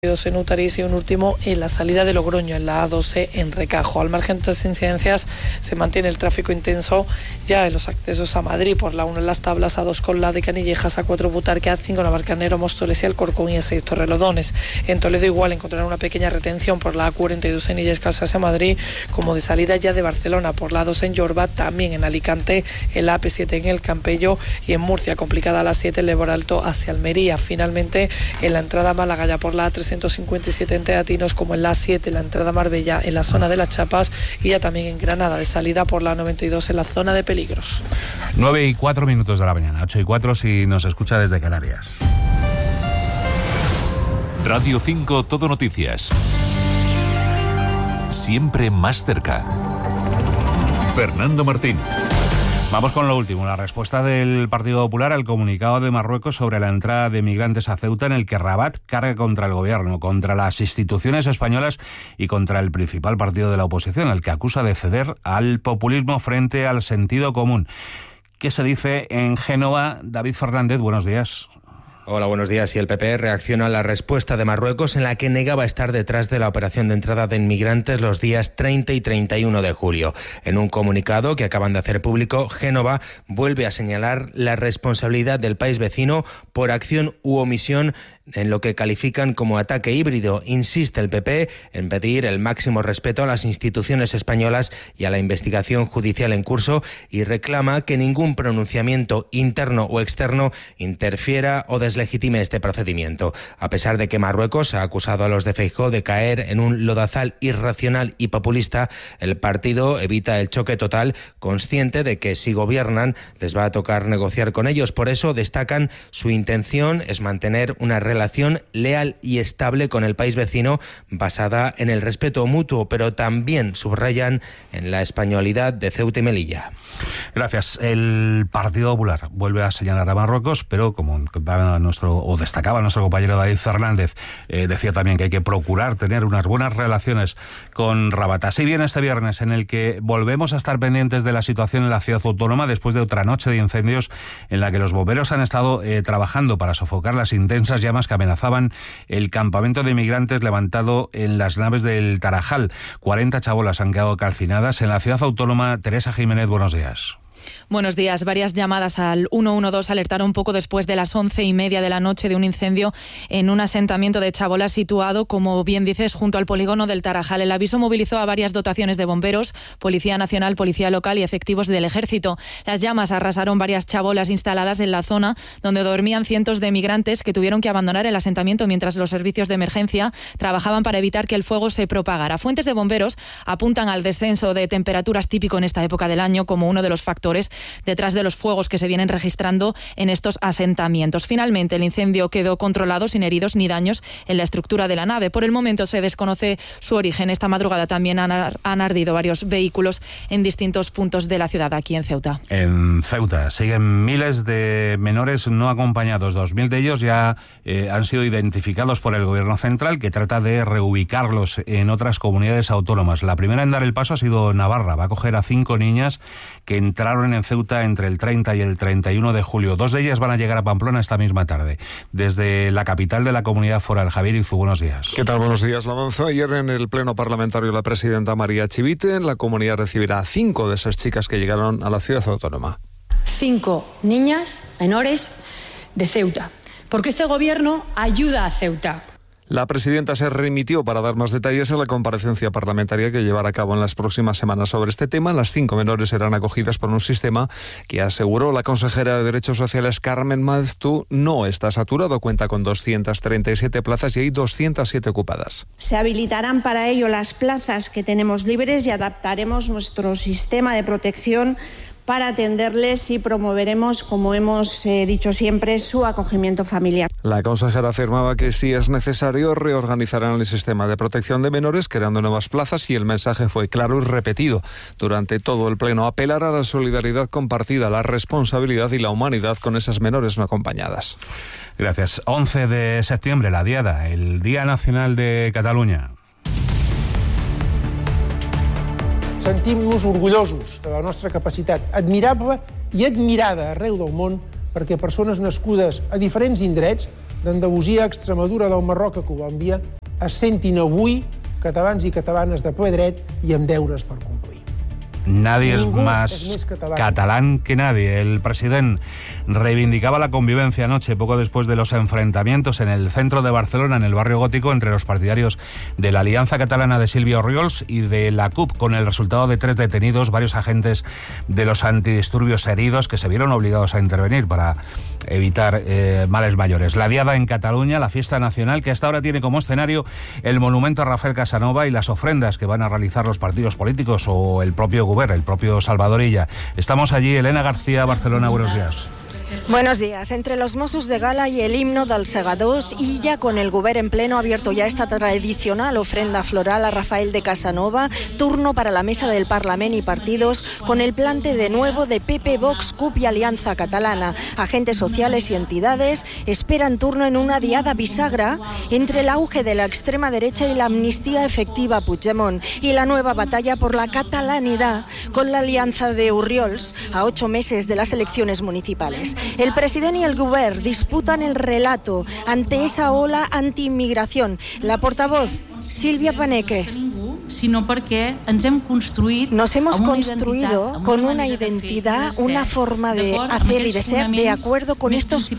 en Utarís y un último en la salida de Logroño, en la A12 en Recajo. Al margen de estas incidencias, se mantiene el tráfico intenso ya en los accesos a Madrid, por la 1 en Las Tablas, A2 con la de Canillejas, A4 Butarque, A5 Navalcarnero, Móstoles y Alcorcón y A6 Torrelodones. En Toledo igual encontrarán una pequeña retención por la A42 en Illescas hacia Madrid, como de salida ya de Barcelona, por la A2 en Yorba, también en Alicante, en la AP7 en El Campello y en Murcia, complicada la 7 en Levoralto hacia Almería. Finalmente, en la entrada a Málaga ya por la A357 en Teatinos, como en la A7, la entrada a Marbella en la zona de las Chapas y ya también en Granada de salida por la 92 en la zona de peligros. 9:04 de la mañana, 8:04 si nos escucha desde Canarias. Radio 5 Todo Noticias. Siempre más cerca. Fernando Martín. Vamos con lo último, la respuesta del Partido Popular al comunicado de Marruecos sobre la entrada de migrantes a Ceuta, en el que Rabat carga contra el gobierno, contra las instituciones españolas y contra el principal partido de la oposición, al que acusa de ceder al populismo frente al sentido común. ¿Qué se dice en Génova? David Fernández, buenos días. Hola, buenos días. Y el PP reacciona a la respuesta de Marruecos, en la que negaba estar detrás de la operación de entrada de inmigrantes los días 30 y 31 de julio. En un comunicado que acaban de hacer público, Génova vuelve a señalar la responsabilidad del país vecino por acción u omisión en lo que califican como ataque híbrido. Insiste el PP en pedir el máximo respeto a las instituciones españolas y a la investigación judicial en curso, y reclama que ningún pronunciamiento interno o externo interfiera o deslegitime este procedimiento. A pesar de que Marruecos ha acusado a los de Feijóo de caer en un lodazal irracional y populista, el partido evita el choque total, consciente de que si gobiernan les va a tocar negociar con ellos. Por eso destacan su intención es mantener una relación leal y estable con el país vecino basada en el respeto mutuo, pero también subrayan en la españolidad de Ceuta y Melilla. Gracias. El Partido Popular vuelve a señalar a Marruecos, pero como destacaba nuestro compañero David Fernández, decía también que hay que procurar tener unas buenas relaciones con Rabat. Así viene este viernes, en el que volvemos a estar pendientes de la situación en la ciudad autónoma después de otra noche de incendios en la que los bomberos han estado trabajando para sofocar las intensas llamas que amenazaban el campamento de inmigrantes levantado en las naves del Tarajal. 40 chabolas han quedado calcinadas en la ciudad autónoma. Teresa Jiménez, buenos días. Buenos días. Varias llamadas al 112 alertaron poco después de las 11:30 de la noche de un incendio en un asentamiento de chabolas situado, como bien dices, junto al polígono del Tarajal. El aviso movilizó a varias dotaciones de bomberos, Policía Nacional, Policía Local y efectivos del Ejército. Las llamas arrasaron varias chabolas instaladas en la zona donde dormían cientos de migrantes que tuvieron que abandonar el asentamiento mientras los servicios de emergencia trabajaban para evitar que el fuego se propagara. Fuentes de bomberos apuntan al descenso de temperaturas típico en esta época del año como uno de los factores detrás de los fuegos que se vienen registrando en estos asentamientos. Finalmente, el incendio quedó controlado sin heridos ni daños en la estructura de la nave. Por el momento se desconoce su origen. Esta madrugada también han ardido varios vehículos en distintos puntos de la ciudad, aquí en Ceuta. En Ceuta siguen miles de menores no acompañados. 2.000 de ellos ya han sido identificados por el Gobierno central, que trata de reubicarlos en otras comunidades autónomas. La primera en dar el paso ha sido Navarra. Va a acoger a 5 niñas que entraron en Ceuta entre el 30 y el 31 de julio. 2 de ellas van a llegar a Pamplona esta misma tarde. Desde la capital de la comunidad foral, Javier Izu, buenos días. ¿Qué tal? Buenos días. Lo avanzó ayer en el Pleno Parlamentario la presidenta María Chivite. La comunidad recibirá a 5 de esas chicas que llegaron a la ciudad autónoma. 5 niñas menores de Ceuta, porque este gobierno ayuda a Ceuta. La presidenta se remitió para dar más detalles en la comparecencia parlamentaria que llevará a cabo en las próximas semanas sobre este tema. Las 5 menores serán acogidas por un sistema que, aseguró la consejera de Derechos Sociales Carmen Maeztu, no está saturado. Cuenta con 237 plazas y hay 207 ocupadas. Se habilitarán para ello las plazas que tenemos libres y adaptaremos nuestro sistema de protección para atenderles y promoveremos, como hemos dicho siempre, su acogimiento familiar. La consejera afirmaba que si es necesario reorganizarán el sistema de protección de menores creando nuevas plazas, y el mensaje fue claro y repetido durante todo el pleno: apelar a la solidaridad compartida, la responsabilidad y la humanidad con esas menores no acompañadas. Gracias. 11 de septiembre, la Diada, el Día Nacional de Catalunya. Sentim-nos orgullosos de la nostra capacitat admirable i admirada arreu del món perquè persones nascudes a diferents indrets d'Andalusia, Extremadura, del Marroc a Colòmbia es sentin avui catalans i catalanes de ple dret i amb deures per complir. Nadie es más catalán que nadie. El presidente reivindicaba la convivencia anoche, poco después de los enfrentamientos en el centro de Barcelona, en el barrio gótico, entre los partidarios de la Alianza Catalana de Sílvia Orriols y de la CUP, con el resultado de 3 detenidos, varios agentes de los antidisturbios heridos que se vieron obligados a intervenir para evitar males mayores. La diada en Cataluña, la fiesta nacional, que hasta ahora tiene como escenario el monumento a Rafael Casanova y las ofrendas que van a realizar los partidos políticos o el propio Govern, el propio Salvador Illa. Estamos allí, Elena García, Barcelona, buenos días. Buenos días. Entre los Mossos de Gala y el himno dels Segadors, y ya con el Govern en pleno, ha abierto ya esta tradicional ofrenda floral a Rafael de Casanova, turno para la mesa del Parlamento y partidos, con el plante de nuevo de PP, Vox, CUP y Alianza Catalana. Agentes sociales y entidades esperan turno en una diada bisagra entre el auge de la extrema derecha y la amnistía efectiva a Puigdemont, y la nueva batalla por la catalanidad con la Alianza de Orriols a 8 meses de las elecciones municipales. El presidente y el Govern disputan el relato ante esa ola anti-inmigración. La portavoz, Sílvia Paneque. Sino porque nos hemos construido con una identidad, una forma de hacer y de ser de acuerdo con estas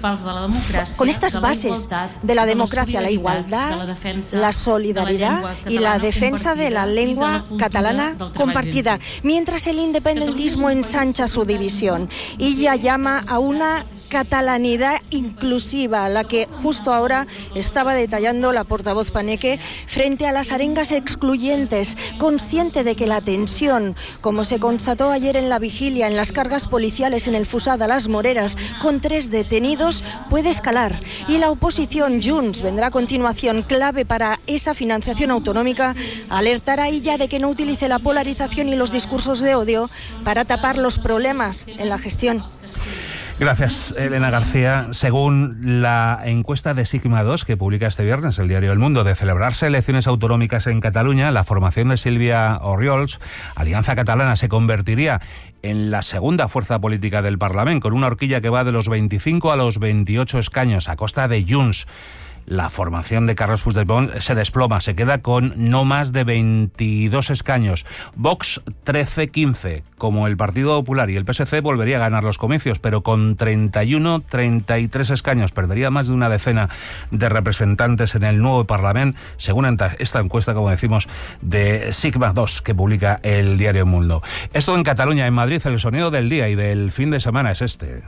bases de la democracia, la igualdad, la solidaridad y la defensa de la lengua catalana compartida, mientras el independentismo ensancha su división. Ella llama a una catalanidad inclusiva, la que justo ahora estaba detallando la portavoz Paneque, frente a las arengas excluyentes, consciente de que la tensión, como se constató ayer en la vigilia en las cargas policiales en el Fusada Las Moreras, con 3 detenidos, puede escalar. Y la oposición, Junts, vendrá a continuación, clave para esa financiación autonómica, alertará a ella de que no utilice la polarización y los discursos de odio para tapar los problemas en la gestión. Gracias, Elena García. Según la encuesta de Sigma 2 que publica este viernes el diario El Mundo, de celebrarse elecciones autonómicas en Cataluña, la formación de Sílvia Orriols, Alianza Catalana, se convertiría en la segunda fuerza política del Parlamento, con una horquilla que va de los 25 a los 28 escaños, a costa de Junts. La formación de Carles Puigdemont se desploma, se queda con no más de 22 escaños. Vox 13-15, como el Partido Popular y el PSC, volvería a ganar los comicios, pero con 31-33 escaños. Perdería más de una decena de representantes en el nuevo Parlamento, según esta encuesta, como decimos, de Sigma 2 que publica el diario El Mundo. Esto en Cataluña. En Madrid, el sonido del día y del fin de semana es este.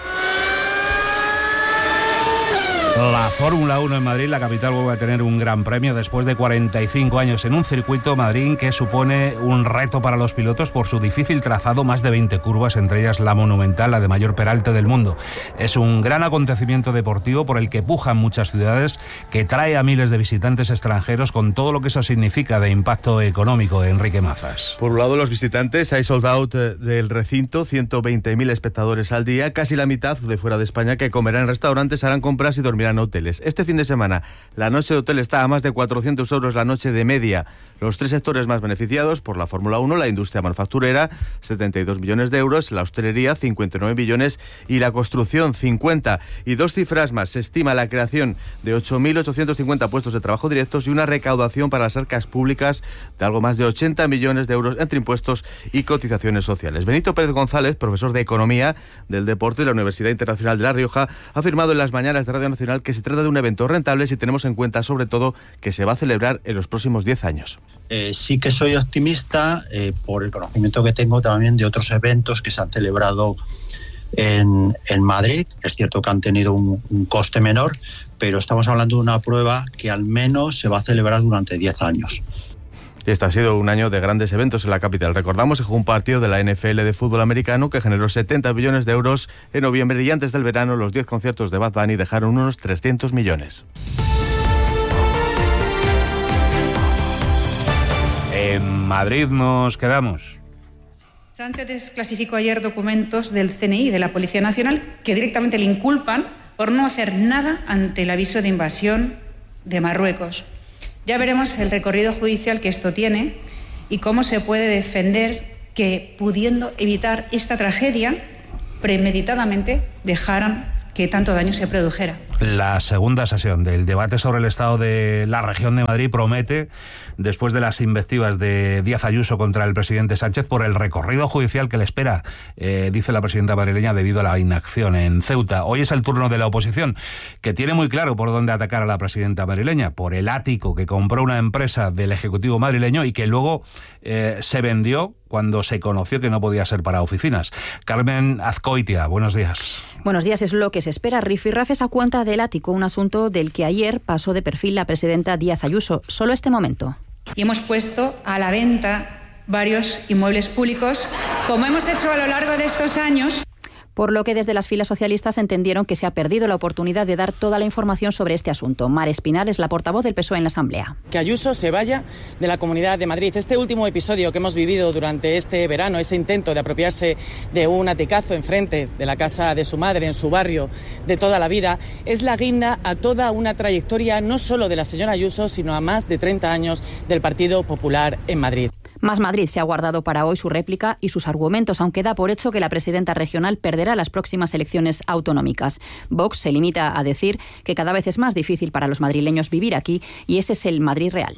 La Fórmula 1 en Madrid, la capital, vuelve a tener un gran premio después de 45 años en un circuito, Madrid, que supone un reto para los pilotos por su difícil trazado, más de 20 curvas, entre ellas la monumental, la de mayor peralte del mundo. Es un gran acontecimiento deportivo por el que pujan muchas ciudades, que trae a miles de visitantes extranjeros, con todo lo que eso significa de impacto económico. Enrique Mazas. Por un lado, los visitantes, hay sold out del recinto, 120.000 espectadores al día, casi la mitad de fuera de España, que comerán en restaurantes, harán compras y dormirán en hoteles. Este fin de semana, la noche de hotel está a más de 400 euros la noche de media. Los 3 sectores más beneficiados por la Fórmula 1, la industria manufacturera, 72 millones de euros, la hostelería, 59 millones y la construcción, 50. Y 2 cifras más. Se estima la creación de 8.850 puestos de trabajo directos y una recaudación para las arcas públicas de algo más de 80 millones de euros entre impuestos y cotizaciones sociales. Benito Pérez González, profesor de Economía del Deporte de la Universidad Internacional de La Rioja, ha afirmado en las mañanas de Radio Nacional que se trata de un evento rentable si tenemos en cuenta, sobre todo, que se va a celebrar en los próximos 10 años. Sí que soy optimista por el conocimiento que tengo también de otros eventos que se han celebrado en Madrid. Es cierto que han tenido un coste menor, pero estamos hablando de una prueba que al menos se va a celebrar durante 10 años. Este ha sido un año de grandes eventos en la capital. Recordamos que jugó un partido de la NFL de fútbol americano que generó 70 millones de euros en noviembre, y antes del verano los 10 conciertos de Bad Bunny dejaron unos 300 millones. En Madrid nos quedamos. Sánchez desclasificó ayer documentos del CNI, de la Policía Nacional, que directamente le inculpan por no hacer nada ante el aviso de invasión de Marruecos. Ya veremos el recorrido judicial que esto tiene y cómo se puede defender que, pudiendo evitar esta tragedia, premeditadamente dejaran que tanto daño se produjera. La segunda sesión del debate sobre el estado de la región de Madrid promete, después de las invectivas de Díaz Ayuso contra el presidente Sánchez por el recorrido judicial que le espera, dice la presidenta madrileña, debido a la inacción en Ceuta. Hoy es el turno de la oposición, que tiene muy claro por dónde atacar a la presidenta madrileña, por el ático que compró una empresa del Ejecutivo madrileño y que luego se vendió cuando se conoció que no podía ser para oficinas. Carmen Azcoitia, buenos días. Buenos días, es lo que se espera. Rifirrafes a cuenta del ático, un asunto del que ayer pasó de perfil la presidenta Díaz Ayuso. Solo este momento. Y hemos puesto a la venta varios inmuebles públicos, como hemos hecho a lo largo de estos años. Por lo que desde las filas socialistas entendieron que se ha perdido la oportunidad de dar toda la información sobre este asunto. Mar Espinal es la portavoz del PSOE en la Asamblea. Que Ayuso se vaya de la Comunidad de Madrid. Este último episodio que hemos vivido durante este verano, ese intento de apropiarse de un aticazo enfrente de la casa de su madre, en su barrio, de toda la vida, es la guinda a toda una trayectoria no solo de la señora Ayuso, sino a más de 30 años del Partido Popular en Madrid. Más Madrid se ha guardado para hoy su réplica y sus argumentos, aunque da por hecho que la presidenta regional perderá las próximas elecciones autonómicas. Vox se limita a decir que cada vez es más difícil para los madrileños vivir aquí y ese es el Madrid real.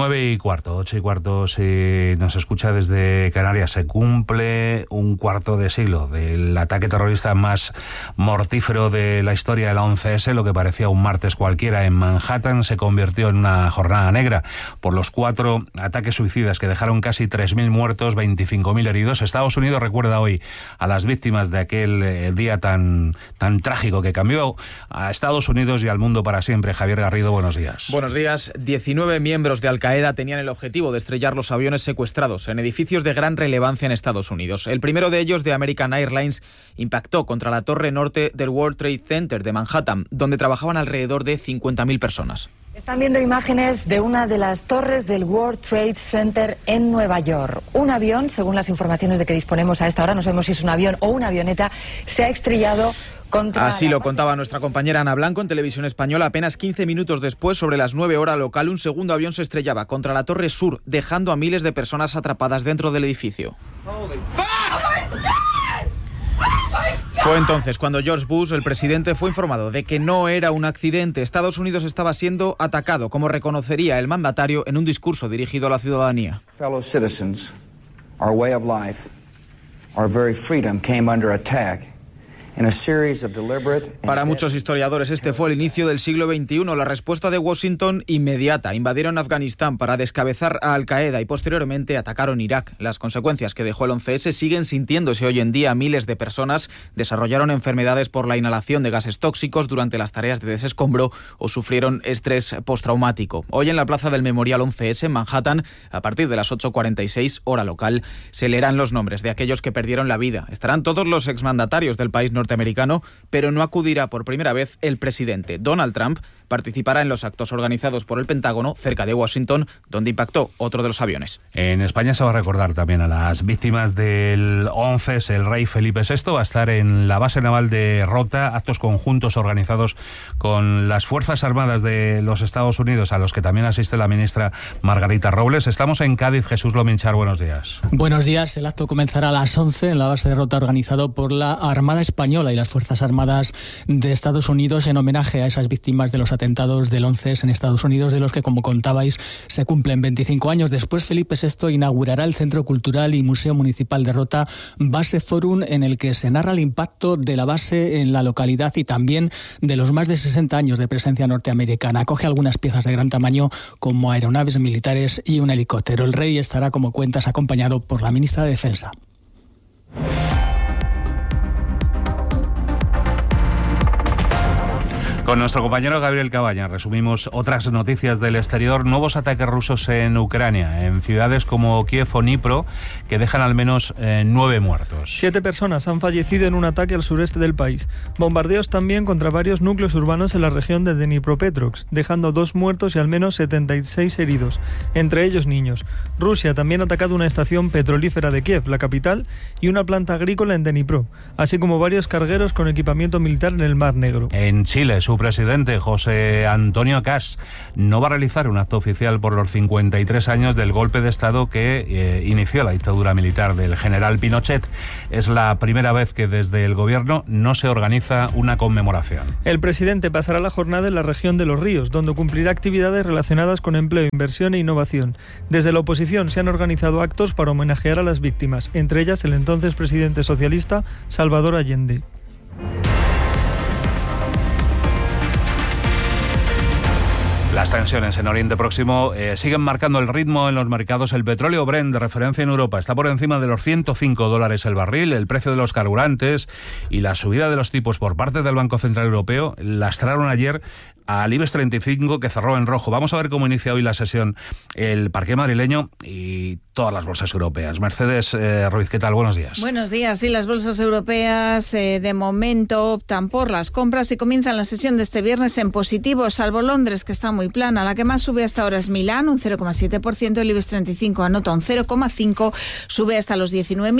9:15, 8:15, si nos escucha desde Canarias. Se cumple un cuarto de siglo del ataque terrorista más mortífero de la historia de la 11S. Lo que parecía un martes cualquiera en Manhattan se convirtió en una jornada negra por los 4 ataques suicidas que dejaron casi 3.000 muertos, 25.000 heridos. Estados Unidos recuerda hoy a las víctimas de aquel día tan trágico que cambió a Estados Unidos y al mundo para siempre. Javier Garrido, buenos días. Buenos días. 19 miembros de Al-Qaeda tenían el objetivo de estrellar los aviones secuestrados en edificios de gran relevancia en Estados Unidos. El primero de ellos, de American Airlines, impactó contra la torre norte del World Trade Center de Manhattan, donde trabajaban alrededor de 50.000 personas. Están viendo imágenes de una de las torres del World Trade Center en Nueva York. Un avión, según las informaciones de que disponemos a esta hora, no sabemos si es un avión o una avioneta, se ha estrellado contra... Así lo contaba nuestra compañera Ana Blanco en Televisión Española. Apenas 15 minutos después, sobre las 9 horas local, un segundo avión se estrellaba contra la torre sur, dejando a miles de personas atrapadas dentro del edificio. Fue entonces cuando George Bush, el presidente, fue informado de que no era un accidente. Estados Unidos estaba siendo atacado, como reconocería el mandatario en un discurso dirigido a la ciudadanía. Fellow citizens, our way of life, our very freedom came under attack. Para muchos historiadores este fue el inicio del siglo XXI. La respuesta de Washington inmediata. Invadieron Afganistán para descabezar a Al-Qaeda y posteriormente atacaron Irak. Las consecuencias que dejó el 11S siguen sintiéndose hoy en día. Miles de personas desarrollaron enfermedades por la inhalación de gases tóxicos durante las tareas de desescombro o sufrieron estrés postraumático. Hoy en la plaza del Memorial 11S en Manhattan, a partir de las 8:46 hora local, se leerán los nombres de aquellos que perdieron la vida. Estarán todos los exmandatarios del país norteamericano, pero no acudirá por primera vez el presidente. Donald Trump participará en los actos organizados por el Pentágono cerca de Washington, donde impactó otro de los aviones. En España se va a recordar también a las víctimas del 11S. El rey Felipe VI va a estar en la base naval de Rota, actos conjuntos organizados con las Fuerzas Armadas de los Estados Unidos, a los que también asiste la ministra Margarita Robles. Estamos en Cádiz. Jesús Lominchar, buenos días. Buenos días. El acto comenzará a las 11 en la base de Rota, organizado por la Armada Española y las Fuerzas Armadas de Estados Unidos, en homenaje a esas víctimas de los atentados del 11S en Estados Unidos, de los que, como contabais, se cumplen 25 años. Después, Felipe VI inaugurará el Centro Cultural y Museo Municipal de Rota, Base Forum, en el que se narra el impacto de la base en la localidad y también de los más de 60 años de presencia norteamericana. Acoge algunas piezas de gran tamaño, como aeronaves militares y un helicóptero. El rey estará, como cuentas, acompañado por la ministra de Defensa. Con nuestro compañero Gabriel Cabañas resumimos otras noticias del exterior. Nuevos ataques rusos en Ucrania, en ciudades como Kiev o Dnipro, que dejan al menos 9 muertos. 7 personas han fallecido en un ataque al sureste del país. Bombardeos también contra varios núcleos urbanos en la región de Dnipropetrovsk, dejando 2 muertos y al menos 76 heridos, entre ellos niños. Rusia también ha atacado una estación petrolífera de Kiev, la capital, y una planta agrícola en Dnipro, así como varios cargueros con equipamiento militar en el Mar Negro. En Chile su presidente, José Antonio Cas, no va a realizar un acto oficial por los 53 años del golpe de Estado que inició la dictadura militar del general Pinochet. Es la primera vez que desde el gobierno no se organiza una conmemoración. El presidente pasará la jornada en la región de Los Ríos, donde cumplirá actividades relacionadas con empleo, inversión e innovación. Desde la oposición se han organizado actos para homenajear a las víctimas, entre ellas el entonces presidente socialista Salvador Allende. Las tensiones en Oriente Próximo siguen marcando el ritmo en los mercados. El petróleo Brent, de referencia en Europa, está por encima de los $105 el barril. El precio de los carburantes y la subida de los tipos por parte del Banco Central Europeo lastraron ayer al IBEX 35, que cerró en rojo. Vamos a ver cómo inicia hoy la sesión el parqué madrileño y todas las bolsas europeas. Mercedes Ruiz, ¿qué tal? Buenos días. Buenos días. Sí, las bolsas europeas de momento optan por las compras y comienzan la sesión de este viernes en positivo, salvo Londres, que está muy plana. La que más sube hasta ahora es Milán, un 0,7%. El IBEX 35 anota un 0,5%. Sube hasta los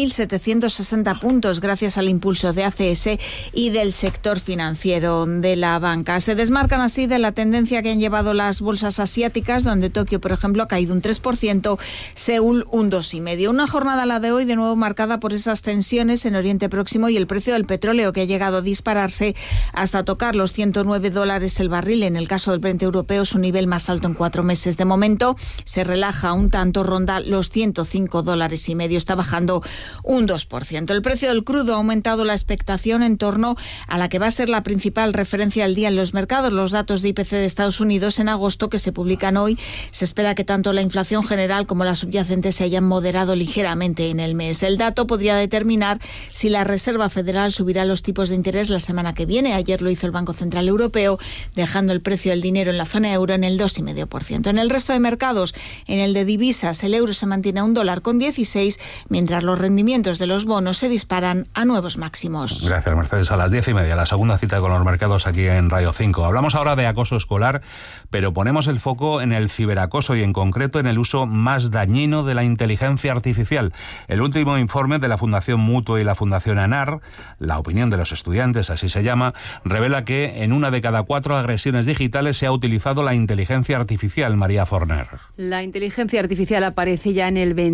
19.760 puntos gracias al impulso de ACS y del sector financiero de la banca. Se desmarcan así de la tendencia que han llevado las bolsas asiáticas, donde Tokio, por ejemplo, ha caído un 3%, Seúl un 2,5%. Una jornada, la de hoy, de nuevo marcada por esas tensiones en Oriente Próximo y el precio del petróleo, que ha llegado a dispararse hasta tocar los $109 el barril. En el caso del Brent europeo, su nivel más alto en 4 meses. De momento se relaja un tanto, ronda los $105.50, está bajando un 2%. El precio del crudo ha aumentado la expectación en torno a la que va a ser la principal referencia al día en los mercados. Los datos de IPC de Estados Unidos en agosto, que se publican hoy, se espera que tanto la inflación general como la subyacente se hayan moderado ligeramente en el mes. El dato podría determinar si la Reserva Federal subirá los tipos de interés la semana que viene. Ayer lo hizo el Banco Central Europeo, dejando el precio del dinero en la zona euro en el 2,5%. En el resto de mercados, en el de divisas, el euro se mantiene a $1,16, mientras los rendimientos de los bonos se disparan a nuevos máximos. Gracias, Mercedes. A las 10:30, la segunda cita con los mercados aquí en Radio 5. Hablamos ahora de acoso escolar, pero ponemos el foco en el ciberacoso y en concreto en el uso más dañino de la inteligencia artificial. El último informe de la Fundación Mutuo y la Fundación ANAR, la opinión de los estudiantes, así se llama, revela que en 1 de cada 4 agresiones digitales se ha utilizado la inteligencia artificial. María Forner. La inteligencia artificial aparece ya en el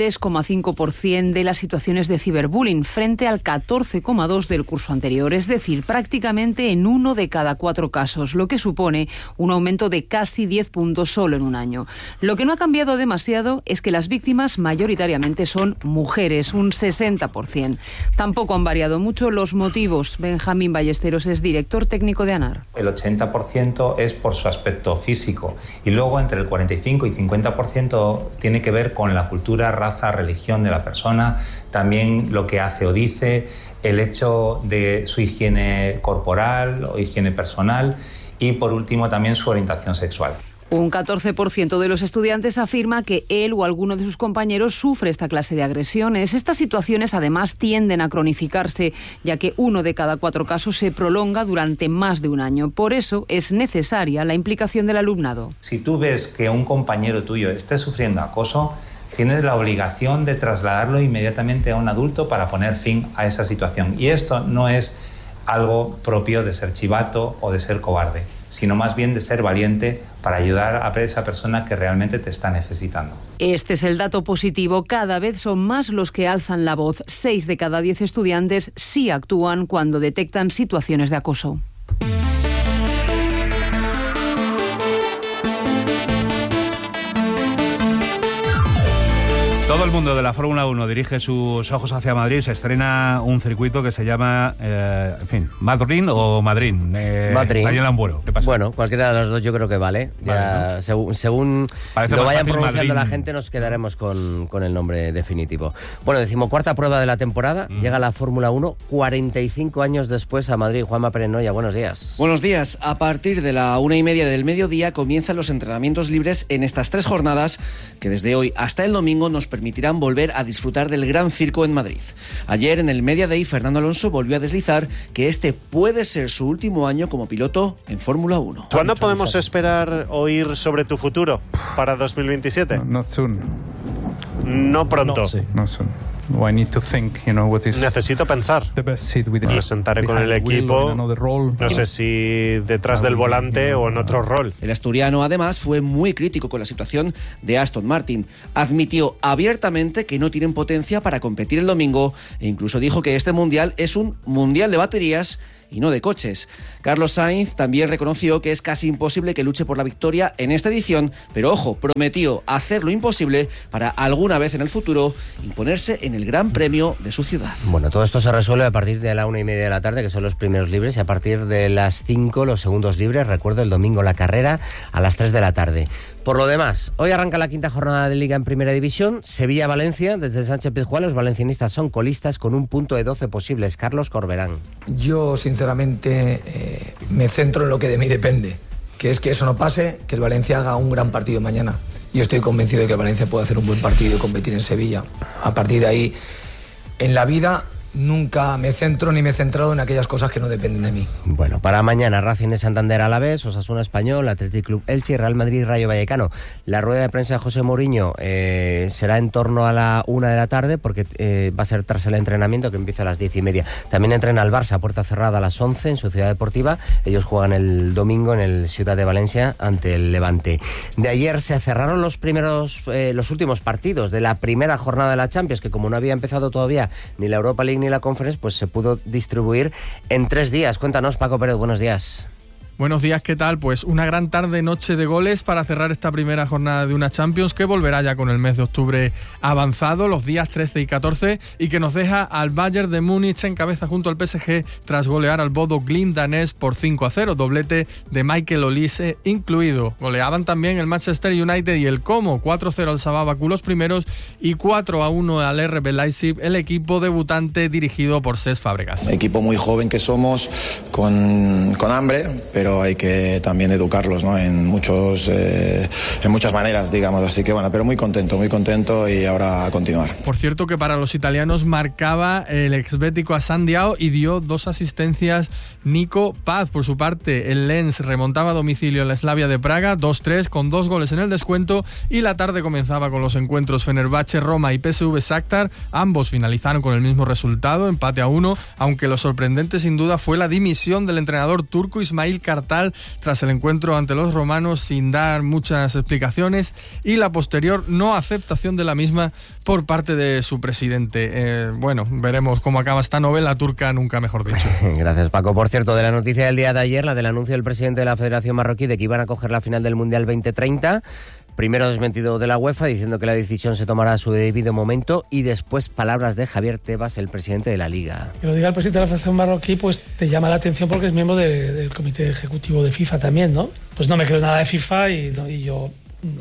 23,5% de las situaciones de ciberbullying, frente al 14,2% del curso anterior, es decir, prácticamente en 1 de cada 4 casos, lo que supone un aumento de casi 10 puntos solo en un año. Lo que no ha cambiado demasiado es que las víctimas mayoritariamente son mujeres, un 60%. Tampoco han variado mucho los motivos. Benjamín Ballesteros es director técnico de ANAR. El 80% es por su aspecto físico y luego entre el 45 y 50% tiene que ver con la cultura, raza, religión de la persona, también lo que hace o dice, el hecho de su higiene corporal o higiene personal y, por último, también su orientación sexual. Un 14% de los estudiantes afirma que él o alguno de sus compañeros sufre esta clase de agresiones. Estas situaciones, además, tienden a cronificarse, ya que 1 de cada 4 casos se prolonga durante más de un año. Por eso es necesaria la implicación del alumnado. Si tú ves que un compañero tuyo esté sufriendo acoso, tienes la obligación de trasladarlo inmediatamente a un adulto para poner fin a esa situación. Y esto no es algo propio de ser chivato o de ser cobarde, sino más bien de ser valiente para ayudar a esa persona que realmente te está necesitando. Este es el dato positivo. Cada vez son más los que alzan la voz. 6 de cada 10 estudiantes sí actúan cuando detectan situaciones de acoso. Todo el mundo de la Fórmula 1 dirige sus ojos hacia Madrid. Se estrena un circuito que se llama, Madrid o Madrid. Madrid. Daniel Ambuero, ¿qué pasa? Bueno, cualquiera de los dos yo creo que vale. Ya, ¿no? Según lo vayan pronunciando la gente, nos quedaremos con el nombre definitivo. Bueno, 14ª prueba de la temporada. Llega la Fórmula 1 45 años después a Madrid. Juanma Pérez Noya, buenos días. Buenos días. A partir de la 1:30 del mediodía comienzan los entrenamientos libres en estas 3 jornadas que desde hoy hasta el domingo nos permitirán volver a disfrutar del Gran Circo en Madrid. Ayer en el Media Day, Fernando Alonso volvió a deslizar que este puede ser su último año como piloto en Fórmula 1. ¿Cuándo podemos esperar oír sobre tu futuro para 2027? Not soon. no pronto. No sé. Necesito pensar. Me sentaré con el equipo, no sé si detrás del volante o en otro rol. El asturiano, además, fue muy crítico con la situación de Aston Martin. Admitió abiertamente que no tienen potencia para competir el domingo e incluso dijo que este mundial es un mundial de baterías y no de coches. Carlos Sainz también reconoció que es casi imposible que luche por la victoria en esta edición, pero ojo, prometió hacer lo imposible para alguna vez en el futuro imponerse en el Gran Premio de su ciudad. Bueno, todo esto se resuelve a partir de la 1:30 de la tarde, que son los primeros libres, y a partir de las 5 los segundos libres. Recuerdo, el domingo la carrera a las 3 de la tarde. Por lo demás, hoy arranca la 5ª jornada de Liga en Primera División. Sevilla-Valencia, desde Sánchez Pizjuán, los valencianistas son colistas con un punto de 12 posibles. Carlos Corberán. Yo, sinceramente, me centro en lo que de mí depende, que es que eso no pase, que el Valencia haga un gran partido mañana. Yo estoy convencido de que el Valencia puede hacer un buen partido y competir en Sevilla. A partir de ahí, en la vida nunca me centro ni me he centrado en aquellas cosas que no dependen de mí. Bueno, para mañana, Racing de Santander Alavés, Osasuna Español, Athletic Club Elche y Real Madrid Rayo Vallecano. La rueda de prensa de José Mourinho será en torno a la 1 de la tarde, porque va a ser tras el entrenamiento, que empieza a las 10:30. También entrena el Barça a puerta cerrada a las 11 en su ciudad deportiva. Ellos juegan el domingo en el Ciudad de Valencia ante el Levante. De ayer se cerraron los últimos partidos de la primera jornada de la Champions, que como no había empezado todavía ni la Europa League ni la Conference, pues se pudo distribuir en 3 días. Cuéntanos, Paco Pérez, buenos días. Buenos días, ¿qué tal? Pues una gran noche de goles para cerrar esta primera jornada de una Champions que volverá ya con el mes de octubre avanzado, los días 13 y 14, y que nos deja al Bayern de Múnich en cabeza junto al PSG tras golear al Bodo Glimt danés por 5-0, doblete de Michael Olise incluido. Goleaban también el Manchester United y el Como, 4-0 al Sabah Bakú los primeros y 4-1 al RB Leipzig, el equipo debutante dirigido por Cesc Fábregas. Equipo muy joven que somos, con hambre, pero hay que también educarlos, ¿no? en muchas maneras, digamos, así que bueno, pero muy contento y ahora a continuar. Por cierto, que para los italianos marcaba el exbético Assane Diao y dio 2 asistencias Nico Paz. Por su parte, el Lens remontaba a domicilio en la Slavia de Praga, 2-3 con 2 goles en el descuento, y la tarde comenzaba con los encuentros Fenerbahce, Roma y PSV Shakhtar. Ambos finalizaron con el mismo resultado, empate a 1, aunque lo sorprendente sin duda fue la dimisión del entrenador turco Ismail Kartal tras el encuentro ante los romanos, sin dar muchas explicaciones, y la posterior no aceptación de la misma por parte de su presidente. Bueno, veremos cómo acaba esta novela turca, nunca mejor dicho. Gracias, Paco. Por cierto, de la noticia del día de ayer, la del anuncio del presidente de la Federación Marroquí de que iban a coger la final del Mundial 2030, primero desmentido de la UEFA diciendo que la decisión se tomará a su debido momento, y después palabras de Javier Tebas, el presidente de la Liga. Que lo diga el presidente de la Federación Marroquí, pues te llama la atención porque es miembro del comité ejecutivo de FIFA también, ¿no? Pues no me creo nada de FIFA y yo,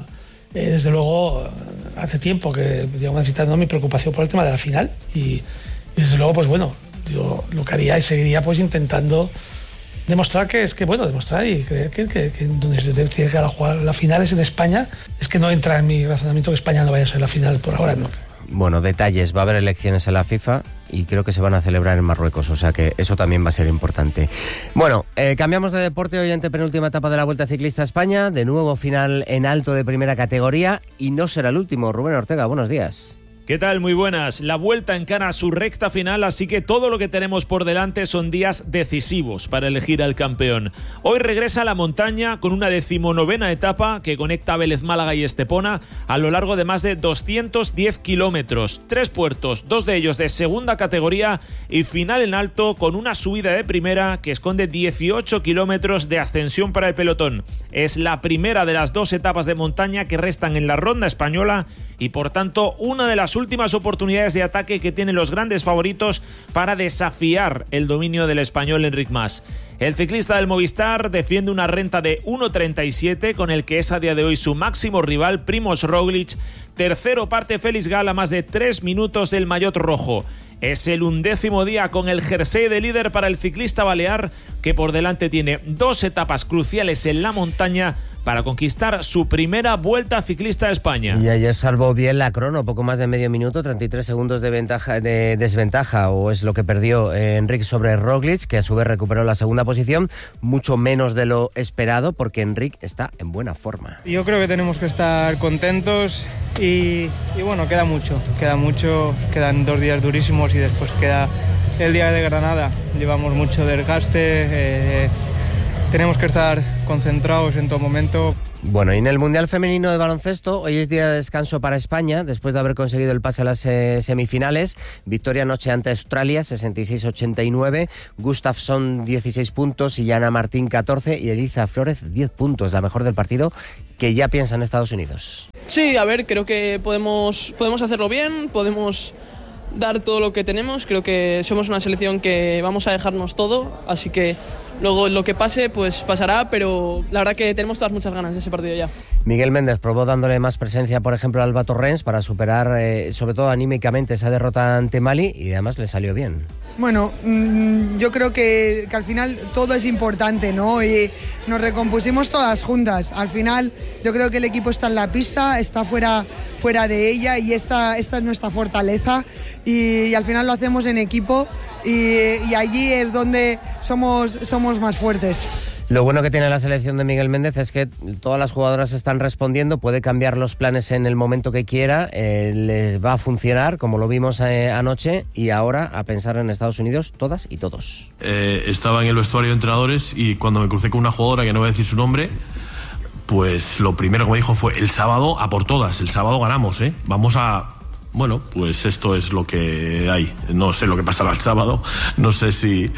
desde luego, hace tiempo que llevo manifestando mi preocupación por el tema de la final y desde luego, pues bueno, yo lo que haría y seguiría pues intentando demostrar demostrar y creer que donde se tiene que llegar a jugar la final es en España. Es que no entra en mi razonamiento que España no vaya a ser la final por ahora, ¿no? Bueno, detalles, va a haber elecciones en la FIFA y creo que se van a celebrar en Marruecos, o sea que eso también va a ser importante. Bueno, cambiamos de deporte hoy, antepenúltima etapa de la Vuelta Ciclista a España, de nuevo final en alto de primera categoría, y no será el último. Rubén Ortega, buenos días. ¿Qué tal? Muy buenas. La Vuelta encara su recta final, así que todo lo que tenemos por delante son días decisivos para elegir al campeón. Hoy regresa a la montaña con una 19ª etapa que conecta Vélez, Málaga y Estepona a lo largo de más de 210 kilómetros. 3 puertos, 2 de ellos de segunda categoría, y final en alto con una subida de primera que esconde 18 kilómetros de ascensión para el pelotón. Es la primera de las 2 etapas de montaña que restan en la ronda española y por tanto una de las últimas oportunidades de ataque que tienen los grandes favoritos para desafiar el dominio del español Enric Mas. El ciclista del Movistar defiende una renta de 1.37 con el que es a día de hoy su máximo rival, Primož Roglič. Tercero parte Félix Gall a más de 3 minutos del maillot rojo. Es el 11º día con el jersey de líder para el ciclista balear, que por delante tiene 2 etapas cruciales en la montaña para conquistar su primera Vuelta Ciclista a España. Y ayer salvó bien la crono, poco más de medio minuto, 33 segundos de desventaja, o es lo que perdió Enric sobre Roglic, que a su vez recuperó la segunda posición, mucho menos de lo esperado, porque Enric está en buena forma. Yo creo que tenemos que estar contentos y bueno, queda mucho, quedan 2 días durísimos y después queda el día de Granada. Llevamos mucho desgaste, tenemos que estar concentrados en todo momento. Bueno, y en el Mundial Femenino de Baloncesto, hoy es día de descanso para España, después de haber conseguido el pase a las semifinales. Victoria anoche ante Australia, 66-89. Gustafsson, 16 puntos, y Yana Martín, 14. Y Elisa Flórez, 10 puntos, la mejor del partido, que ya piensa en Estados Unidos. Sí, a ver, creo que podemos hacerlo bien, podemos dar todo lo que tenemos. Creo que somos una selección que vamos a dejarnos todo, así que luego lo que pase, pues pasará, pero la verdad que tenemos todas muchas ganas de ese partido ya. Miguel Méndez probó dándole más presencia, por ejemplo, a Alba Torrens para superar, sobre todo anímicamente, esa derrota ante Mali, y además le salió bien. Bueno, yo creo que al final todo es importante, ¿no? Y nos recompusimos todas juntas. Al final yo creo que el equipo está en la pista, está fuera de ella, y esta es nuestra fortaleza, y al final lo hacemos en equipo, y allí es donde somos más fuertes. Lo bueno que tiene la selección de Miguel Méndez es que todas las jugadoras están respondiendo, puede cambiar los planes en el momento que quiera, les va a funcionar, como lo vimos anoche, y ahora a pensar en Estados Unidos, todas y todos. Estaba en el vestuario de entrenadores y cuando me crucé con una jugadora, que no voy a decir su nombre, pues lo primero que me dijo fue: el sábado a por todas, el sábado ganamos, vamos a... Bueno, pues esto es lo que hay. No sé lo que pasará el sábado, no sé si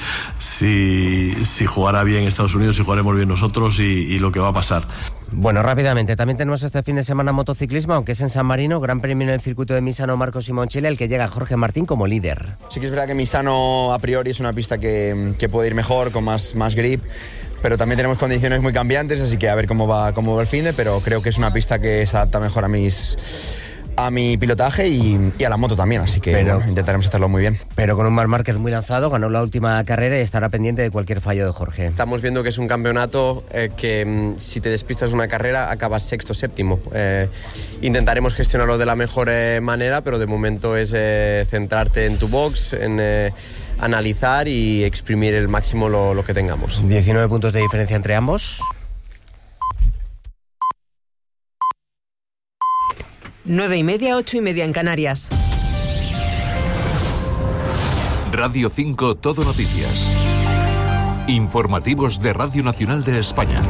jugará bien Estados Unidos, si jugaremos bien nosotros y lo que va a pasar. Bueno, rápidamente, también tenemos este fin de semana motociclismo, aunque es en San Marino, Gran Premio en el circuito de Misano Marco Simoncelli, el que llega Jorge Martín como líder. Sí que es verdad que Misano a priori es una pista que puede ir mejor, con más grip, pero también tenemos condiciones muy cambiantes, así que a ver cómo va el finde, pero creo que es una pista que se adapta mejor a mi pilotaje y a la moto también, así que bueno, intentaremos hacerlo muy bien. Pero con un Marc Márquez muy lanzado, ganó la última carrera y estará pendiente de cualquier fallo de Jorge. Estamos viendo que es un campeonato que si te despistas una carrera acabas sexto, séptimo. Intentaremos gestionarlo de la mejor manera, pero de momento es centrarte en tu box, en analizar y exprimir el máximo lo que tengamos. 19 puntos de diferencia entre ambos. 9:30, 8:30 en Canarias. Radio 5 Todo Noticias. Informativos de Radio Nacional de España.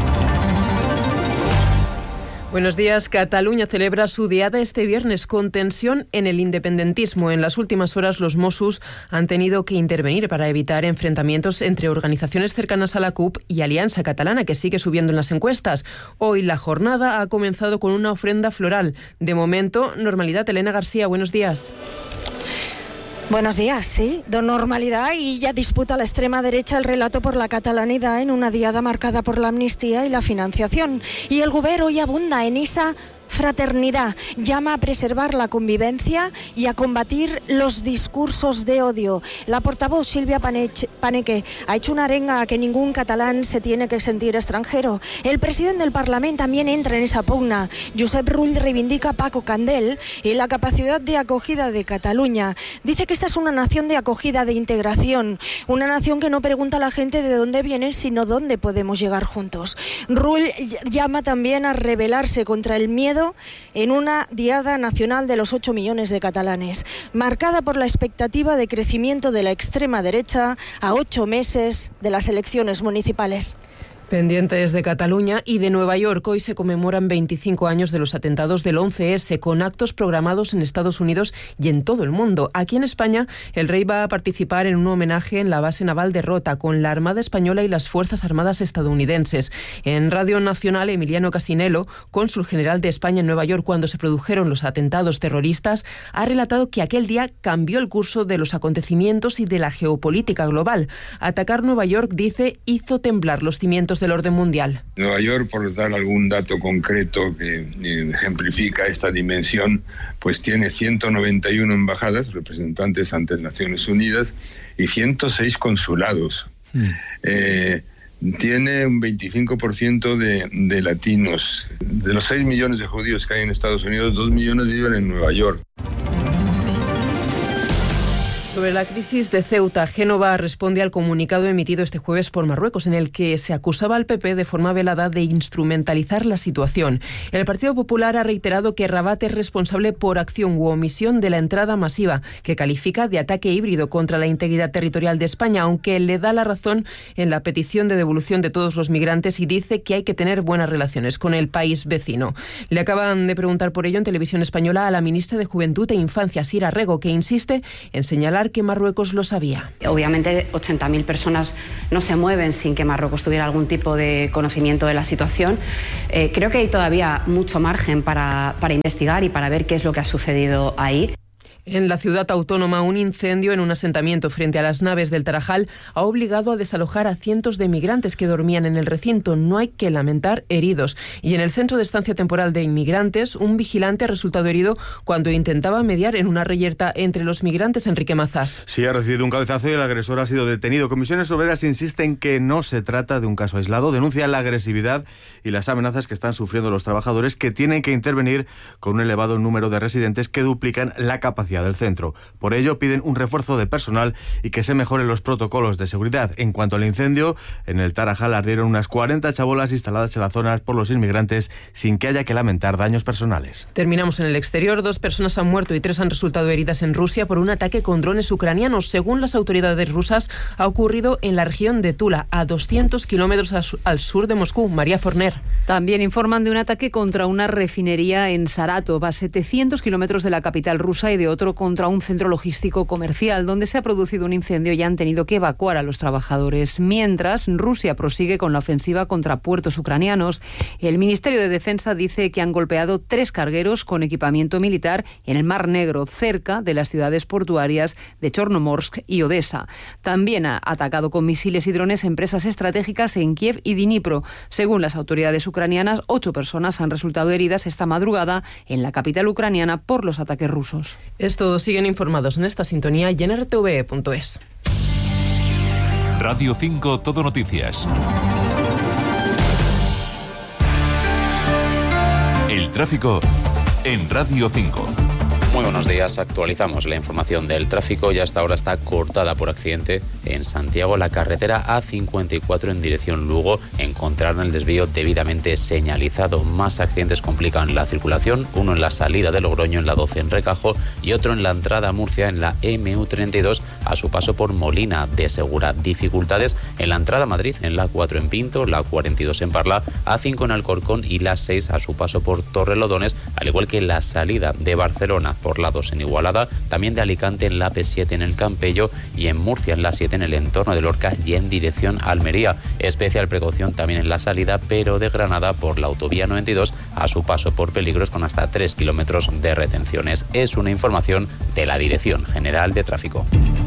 Buenos días. Cataluña celebra su diada este viernes con tensión en el independentismo. En las últimas horas los Mossos han tenido que intervenir para evitar enfrentamientos entre organizaciones cercanas a la CUP y Alianza Catalana, que sigue subiendo en las encuestas. Hoy la jornada ha comenzado con una ofrenda floral. De momento, normalidad. Elena García, buenos días. Buenos días, sí, de normalidad, y ya disputa la extrema derecha el relato por la catalanidad en una diada marcada por la amnistía y la financiación. Y el Govern hoy abunda en esa fraternidad, llama a preservar la convivencia y a combatir los discursos de odio. La portavoz Silvia Paneque ha hecho una arenga a que ningún catalán se tiene que sentir extranjero. El presidente del Parlamento también entra en esa pugna. Josep Rull reivindica a Paco Candel y la capacidad de acogida de Cataluña. Dice que esta es una nación de acogida, de integración, una nación que no pregunta a la gente de dónde viene, sino dónde podemos llegar juntos. Rull llama también a rebelarse contra el miedo en una diada nacional de los 8 millones de catalanes, marcada por la expectativa de crecimiento de la extrema derecha a 8 meses de las elecciones municipales. Pendientes de Cataluña y de Nueva York, hoy se conmemoran 25 años de los atentados del 11S, con actos programados en Estados Unidos y en todo el mundo. Aquí en España, el rey va a participar en un homenaje en la base naval de Rota, con la Armada Española y las Fuerzas Armadas estadounidenses. En Radio Nacional, Emiliano Casinello, cónsul general de España en Nueva York cuando se produjeron los atentados terroristas, ha relatado que aquel día cambió el curso de los acontecimientos y de la geopolítica global. Atacar Nueva York, dice, hizo temblar los cimientos del orden mundial. Nueva York, por dar algún dato concreto que ejemplifica esta dimensión, pues tiene 191 embajadas, representantes ante Naciones Unidas, y 106 consulados. tiene un 25% de latinos. De los 6 millones de judíos que hay en Estados Unidos, 2 millones viven en Nueva York. Sobre la crisis de Ceuta, Génova responde al comunicado emitido este jueves por Marruecos, en el que se acusaba al PP de forma velada de instrumentalizar la situación. El Partido Popular ha reiterado que Rabat es responsable por acción u omisión de la entrada masiva, que califica de ataque híbrido contra la integridad territorial de España, aunque le da la razón en la petición de devolución de todos los migrantes y dice que hay que tener buenas relaciones con el país vecino. Le acaban de preguntar por ello en Televisión Española a la ministra de Juventud e Infancia, Sira Rego, que insiste en señalar que Marruecos lo sabía. Obviamente 80.000 personas no se mueven sin que Marruecos tuviera algún tipo de conocimiento de la situación. Creo que hay todavía mucho margen para investigar y para ver qué es lo que ha sucedido ahí. En la ciudad autónoma, un incendio en un asentamiento frente a las naves del Tarajal ha obligado a desalojar a cientos de migrantes que dormían en el recinto. No hay que lamentar heridos. Y en el centro de estancia temporal de inmigrantes, un vigilante ha resultado herido cuando intentaba mediar en una reyerta entre los migrantes. Enrique Mazás. Sí, ha recibido un cabezazo y el agresor ha sido detenido. Comisiones Obreras insisten que no se trata de un caso aislado. Denuncian la agresividad y las amenazas que están sufriendo los trabajadores, que tienen que intervenir con un elevado número de residentes que duplican la capacidad del centro. Por ello piden un refuerzo de personal y que se mejoren los protocolos de seguridad. En cuanto al incendio, en el Tarajal ardieron unas 40 chabolas instaladas en la zona por los inmigrantes sin que haya que lamentar daños personales. Terminamos en el exterior. 2 personas han muerto y 3 han resultado heridas en Rusia por un ataque con drones ucranianos. Según las autoridades rusas, ha ocurrido en la región de Tula, a 200 kilómetros al sur de Moscú. María Forner. También informan de un ataque contra una refinería en Saratov, a 700 kilómetros de la capital rusa, y de otro contra un centro logístico comercial, donde se ha producido un incendio y han tenido que evacuar a los trabajadores. Mientras, Rusia prosigue con la ofensiva contra puertos ucranianos. El Ministerio de Defensa dice que han golpeado 3 cargueros con equipamiento militar en el Mar Negro, cerca de las ciudades portuarias de Chornomorsk y Odessa. También ha atacado con misiles y drones empresas estratégicas en Kiev y Dnipro. Según las autoridades ucranianas, 8 personas han resultado heridas esta madrugada en la capital ucraniana por los ataques rusos. Todos siguen informados en esta sintonía y en rtve.es. Radio 5 Todo Noticias. El tráfico en Radio 5. Muy buenos días, actualizamos la información del tráfico y hasta ahora está cortada por accidente en Santiago la carretera A54 en dirección Lugo. Encontraron el desvío debidamente señalizado. Más accidentes complican la circulación, uno en la salida de Logroño en la 12 en Recajo y otro en la entrada a Murcia en la MU32 a su paso por Molina de Segura. Dificultades en la entrada a Madrid en la 4 en Pinto, la 42 en Parla, A5 en Alcorcón y la 6 a su paso por Torrelodones, al igual que la salida de Barcelona por la 2 en Igualada, también de Alicante en la P7 en el Campello y en Murcia en la 7 en el entorno de Lorca y en dirección Almería. Especial precaución también en la salida, pero de Granada por la autovía 92 a su paso por peligros con hasta 3 kilómetros de retenciones. Es una información de la Dirección General de Tráfico.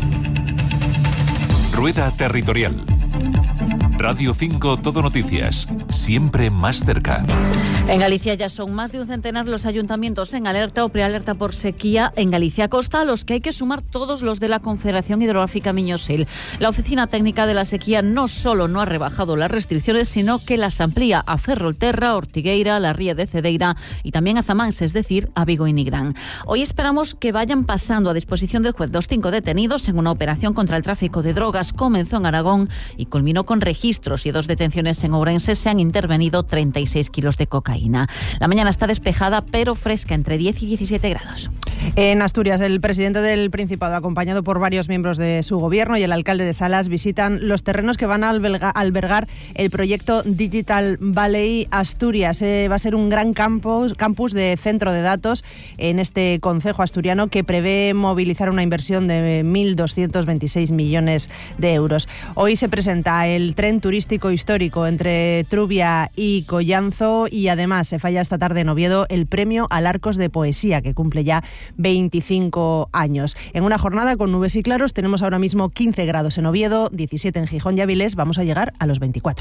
Rueda Territorial. Radio 5 Todo Noticias, siempre más cerca. En Galicia ya son más de un centenar los ayuntamientos en alerta o prealerta por sequía en Galicia Costa, a los que hay que sumar todos los de la Confederación Hidrográfica Miño-Sil. La Oficina Técnica de la Sequía no solo no ha rebajado las restricciones, sino que las amplía a Ferrolterra, Ortigueira, la Ría de Cedeira y también a Zamáns, es decir, a Vigo y Nigrán. Hoy esperamos que vayan pasando a disposición del juez los 5 detenidos en una operación contra el tráfico de drogas. Comenzó en Aragón y culminó con registros y 2 detenciones en Ourense. Se han intervenido 36 kilos de cocaína. La mañana está despejada pero fresca, entre 10 y 17 grados. En Asturias, el presidente del Principado, acompañado por varios miembros de su gobierno, y el alcalde de Salas visitan los terrenos que van a albergar el proyecto Digital Valley Asturias. Va a ser un gran campus de centro de datos en este concejo asturiano, que prevé movilizar una inversión de 1.226 millones de euros. Hoy se presenta el tren turístico histórico entre Trubia y Collanzo, y además se falla esta tarde en Oviedo el premio al Arcos de Poesía, que cumple ya 25 años. En una jornada con nubes y claros, tenemos ahora mismo 15 grados en Oviedo, 17 en Gijón y Avilés, vamos a llegar a los 24.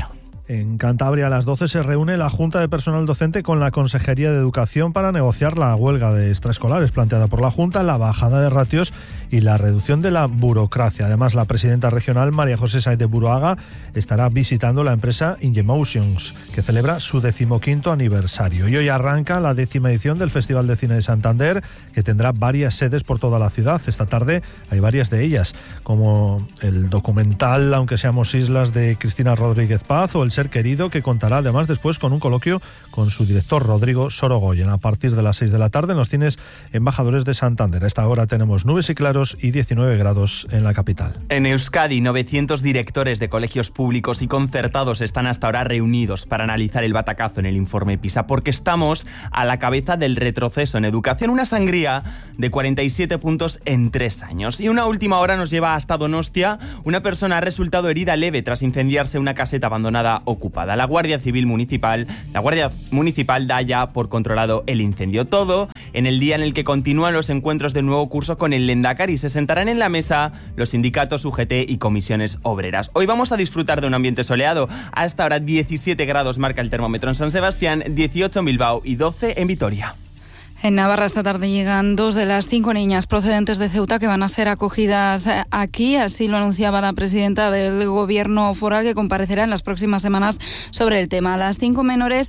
En Cantabria a las 12 se reúne la Junta de Personal Docente con la Consejería de Educación para negociar la huelga de extraescolares planteada por la Junta, la bajada de ratios y la reducción de la burocracia. Además, la presidenta regional, María José Sáez de Buruaga, estará visitando la empresa Ingemotions, que celebra su 15º aniversario. Y hoy arranca la 10ª edición del Festival de Cine de Santander, que tendrá varias sedes por toda la ciudad. Esta tarde hay varias de ellas, como el documental Aunque seamos islas, de Cristina Rodríguez Paz, o El ser querido, que contará además después con un coloquio con su director Rodrigo Sorogoyen. A partir de las 6 de la tarde en los cines Embajadores de Santander. A esta hora tenemos nubes y claros y 19 grados en la capital. En Euskadi, 900 directores de colegios públicos y concertados están hasta ahora reunidos para analizar el batacazo en el informe PISA, porque estamos a la cabeza del retroceso en educación, una sangría de 47 puntos en 3 años. Y una última hora nos lleva hasta Donostia. Una persona ha resultado herida leve tras incendiarse una caseta abandonada ocupada. La Guardia Municipal da ya por controlado el incendio. Todo en el día en el que continúan los encuentros del nuevo curso con el Lehendakari. Se sentarán en la mesa los sindicatos UGT y comisiones obreras. Hoy vamos a disfrutar de un ambiente soleado. Hasta ahora 17 grados marca el termómetro en San Sebastián, 18 en Bilbao y 12 en Vitoria. En Navarra esta tarde llegan 2 de las 5 niñas procedentes de Ceuta que van a ser acogidas aquí. Así lo anunciaba la presidenta del Gobierno foral, que comparecerá en las próximas semanas sobre el tema. Las 5 menores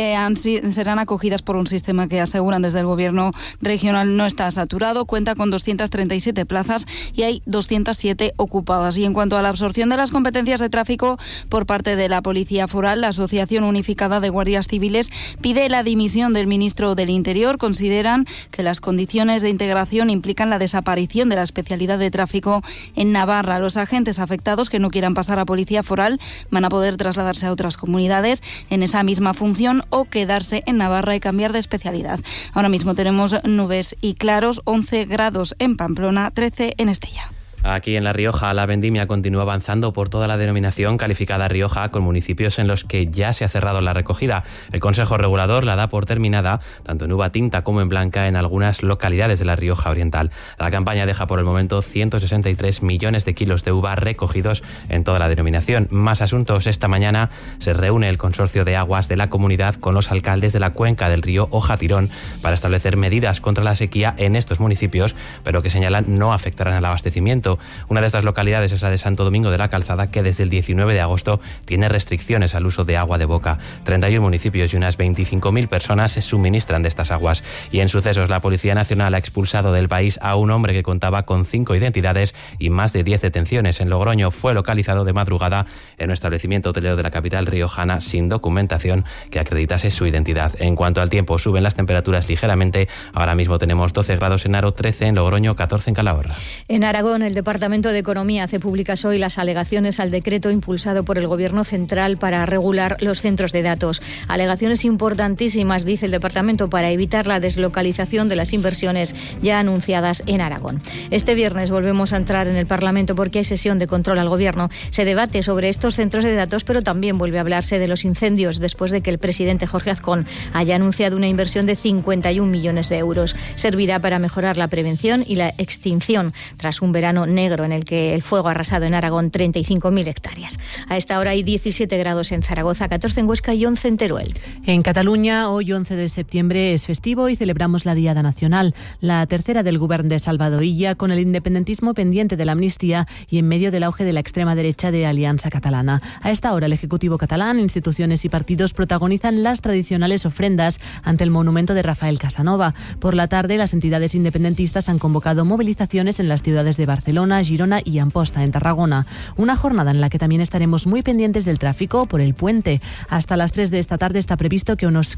serán acogidas por un sistema que aseguran desde el Gobierno regional no está saturado. Cuenta con 237 plazas y hay 207 ocupadas. Y en cuanto a la absorción de las competencias de tráfico por parte de la Policía Foral, la Asociación Unificada de Guardias Civiles pide la dimisión del ministro del Interior. Consideran que las condiciones de integración implican la desaparición de la especialidad de tráfico en Navarra. Los agentes afectados que no quieran pasar a Policía Foral van a poder trasladarse a otras comunidades en esa misma función o quedarse en Navarra y cambiar de especialidad. Ahora mismo tenemos nubes y claros, 11 grados en Pamplona, 13 en Estella. Aquí en La Rioja, la vendimia continúa avanzando por toda la denominación calificada Rioja, con municipios en los que ya se ha cerrado la recogida. El Consejo Regulador la da por terminada, tanto en uva tinta como en blanca, en algunas localidades de La Rioja Oriental. La campaña deja por el momento 163 millones de kilos de uva recogidos en toda la denominación. Más asuntos. Esta mañana se reúne el Consorcio de Aguas de la comunidad con los alcaldes de la cuenca del río Oja-Tirón para establecer medidas contra la sequía en estos municipios, pero que señalan no afectarán al abastecimiento. Una de estas localidades es la de Santo Domingo de la Calzada, que desde el 19 de agosto tiene restricciones al uso de agua de boca. 31 municipios y unas 25.000 personas se suministran de estas aguas. Y en sucesos, la Policía Nacional ha expulsado del país a un hombre que contaba con 5 identidades y más de 10 detenciones. En Logroño fue localizado de madrugada en un establecimiento hotelero de la capital riojana sin documentación que acreditase su identidad. En cuanto al tiempo, suben las temperaturas ligeramente. Ahora mismo tenemos 12 grados en Haro, 13 en Logroño, 14 en Calahorra. En Aragón, el Departamento de Economía hace públicas hoy las alegaciones al decreto impulsado por el Gobierno central para regular los centros de datos. Alegaciones importantísimas, dice el Departamento, para evitar la deslocalización de las inversiones ya anunciadas en Aragón. Este viernes volvemos a entrar en el Parlamento porque hay sesión de control al Gobierno. Se debate sobre estos centros de datos, pero también vuelve a hablarse de los incendios después de que el presidente Jorge Azcón haya anunciado una inversión de 51 millones de euros. Servirá para mejorar la prevención y la extinción tras un verano negro en el que el fuego ha arrasado en Aragón 35.000 hectáreas. A esta hora hay 17 grados en Zaragoza, 14 en Huesca y 11 en Teruel. En Cataluña, hoy 11 de septiembre es festivo y celebramos la Diada Nacional, la tercera del Govern de Salvador Illa, con el independentismo pendiente de la amnistía y en medio del auge de la extrema derecha de Alianza Catalana. A esta hora, el Ejecutivo catalán, instituciones y partidos protagonizan las tradicionales ofrendas ante el monumento de Rafael Casanova. Por la tarde, las entidades independentistas han convocado movilizaciones en las ciudades de Barcelona, Girona y Amposta, en Tarragona. Una jornada en la que también estaremos muy pendientes del tráfico por el puente. Hasta las 3 de esta tarde está previsto que unos